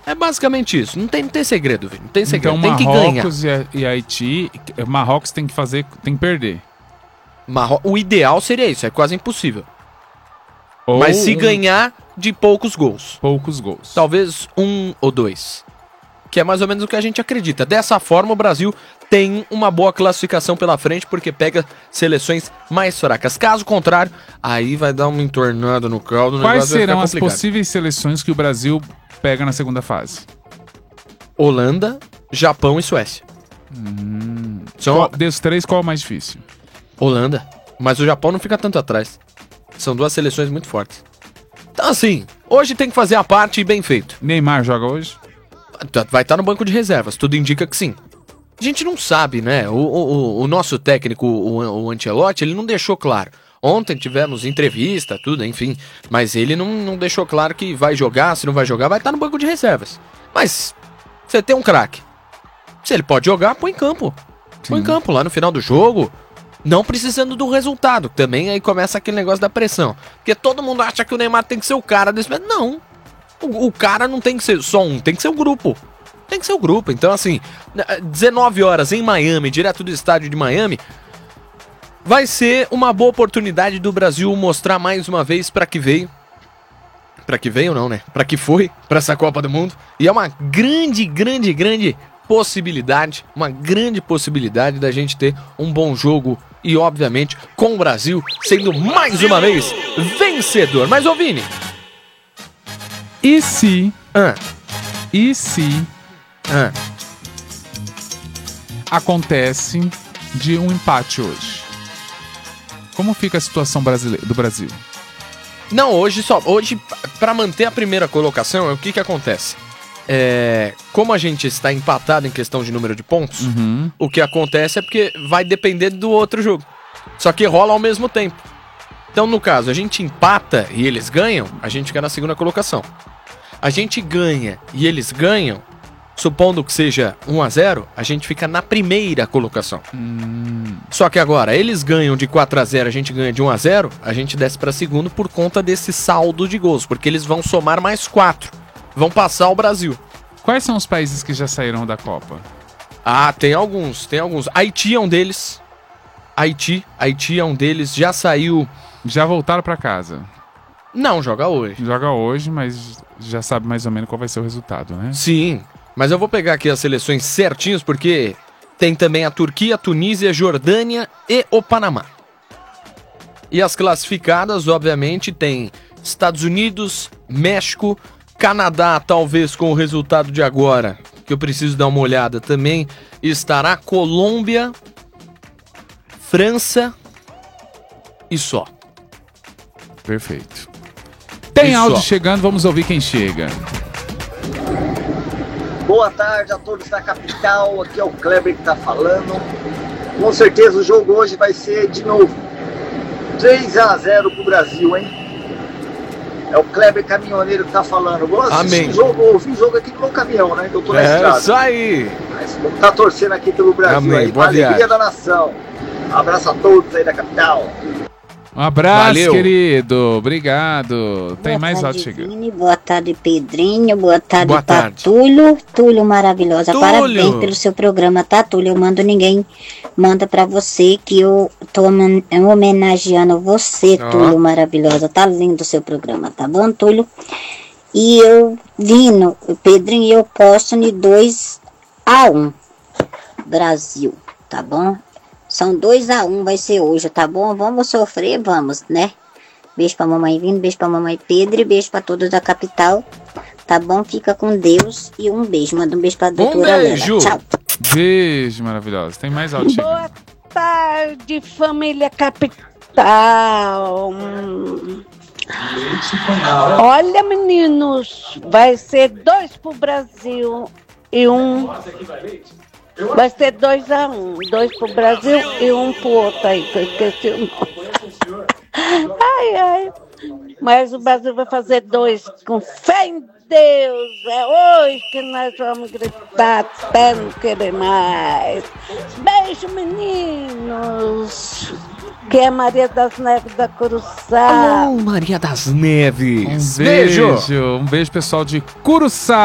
É basicamente isso. Não tem segredo, Vini. Não tem segredo. Então, tem que ganhar. Marrocos e Haiti... Marrocos tem que perder. O ideal seria isso. É quase impossível. Ou Mas se ganhar de poucos gols. Poucos gols. Talvez 1 ou 2. Que é mais ou menos o que a gente acredita. Dessa forma, o Brasil tem uma boa classificação pela frente, porque pega seleções mais fracas. Caso contrário, aí vai dar uma entornada no caldo. Quais serão as possíveis seleções que o Brasil pega na segunda fase? Holanda, Japão e Suécia. Dos três, qual é o mais difícil? Holanda. Mas o Japão não fica tanto atrás. São duas seleções muito fortes. Então assim, hoje tem que fazer a parte bem feito. Neymar joga hoje? Vai estar no banco de reservas, tudo indica que sim. A gente não sabe, né? O nosso técnico, o Ancelotti, ele não deixou claro. Ontem tivemos entrevista, tudo, enfim. Mas ele não deixou claro que vai jogar, se não vai jogar, vai estar no banco de reservas. Mas você tem um craque. Se ele pode jogar, põe em campo. Põe em campo lá no final do jogo. Não precisando do resultado. Também aí começa aquele negócio da pressão. Porque todo mundo acha que o Neymar tem que ser o cara desse... Não. O cara não tem que ser só um, tem que ser o grupo. Tem que ser o grupo. Então, assim, 19 horas em Miami, direto do estádio de Miami, vai ser uma boa oportunidade do Brasil mostrar mais uma vez pra que veio. Pra que veio não, né? Pra que foi pra essa Copa do Mundo. E é uma grande possibilidade, uma grande possibilidade da gente ter um bom jogo e, obviamente, com o Brasil sendo mais uma vez vencedor. Mas, ô Vini... E se acontece de um empate hoje? Como fica a situação do Brasil? Não, hoje para manter a primeira colocação, o que acontece? Como a gente está empatado em questão de número de pontos, o que acontece é porque vai depender do outro jogo. Só que rola ao mesmo tempo. Então, no caso, a gente empata e eles ganham, a gente fica na segunda colocação. A gente ganha e eles ganham, supondo que seja 1-0, a gente fica na primeira colocação. Só que agora, eles ganham de 4-0, a gente ganha de 1-0, a gente desce para segundo por conta desse saldo de gols, porque eles vão somar mais 4, vão passar o Brasil. Quais são os países que já saíram da Copa? Tem alguns. Haiti é um deles. Haiti é um deles, já saiu... Já voltaram para casa? Não, joga hoje. Joga hoje, mas já sabe mais ou menos qual vai ser o resultado, né? Sim, mas eu vou pegar aqui as seleções certinhos, porque tem também a Turquia, a Tunísia, a Jordânia e o Panamá. E as classificadas, obviamente, tem Estados Unidos, México, Canadá, talvez com o resultado de agora, que eu preciso dar uma olhada também, estará Colômbia, França e só. Perfeito. Tem áudio chegando, vamos ouvir quem chega. Boa tarde a todos da capital, aqui é o Kleber que tá falando. Com certeza o jogo hoje vai ser de novo 3-0 pro Brasil, hein? É o Kleber Caminhoneiro que tá falando. Vou assistir ouvir o jogo aqui no meu caminhão, né? Que eu tô na estrada. Isso aí! Mas vamos tá torcendo aqui pelo Brasil. Amém. Aí, Boa alegria viagem. da nação. Abraço a todos aí da capital. Um abraço, Valeu. querido. Obrigado. Tem mais áudio chegando. Vini, boa tarde, Pedrinho. Boa tarde, Boa tarde. Túlio. Túlio maravilhosa. Túlio. Parabéns pelo seu programa, tá, Túlio? Eu mando ninguém. Manda pra você que eu tô homenageando você, Túlio maravilhosa. Tá lindo o seu programa, tá bom, Túlio? E eu, Vino, Pedrinho, eu posto de 2-1 Brasil, tá bom? São 2-1, vai ser hoje, tá bom? Vamos sofrer, vamos, né? Beijo pra mamãe Vino, beijo pra mamãe Pedro e beijo pra todos da capital, tá bom? Fica com Deus e um beijo. Manda um beijo pra doutora beijo. Lela. Tchau. Beijo maravilhoso. Tem mais áudio chegando. Boa tarde, família capital. Olha, meninos, vai ser 2 pro Brasil e 1. Vai ser 2-1. 2 pro Brasil e 1 pro outro aí, que eu esqueci o nome. Ai. Mas o Brasil vai fazer 2 com fé em Deus. É hoje que nós vamos gritar até não querer mais. Beijo, meninos. Que é Maria das Neves da Curuçá. Alô, Maria das Neves. Um beijo, pessoal de Curuçá.